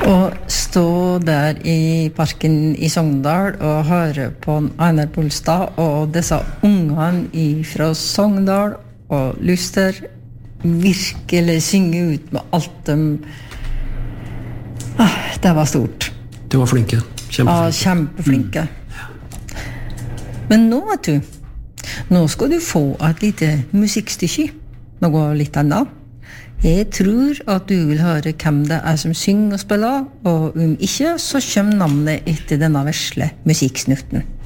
Og stå der i parken i Sogndal og høre på Einar Bolstad og disse ungene fra Sogndal og Luster virkelig synge ut med alt de... det var stort. De var flinke. Kjempeflinke. Ja, kjempeflinke. Men nå, vet du, nå skal du få et lite musikkstykke. Noe litt annet. Jeg tror at du vil høre hvem det som synger og spiller, og om ikke, så kommer navnet etter denne vesle musikksnutten.